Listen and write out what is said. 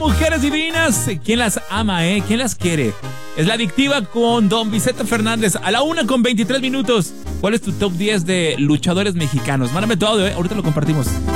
mujeres divinas. ¿Quién las ama, ¿Quién las quiere? Es La Adictiva con Don Vicente Fernández. A la 1:23. ¿Cuál es tu top 10 de luchadores mexicanos? Mándame tu audio, ahorita lo compartimos.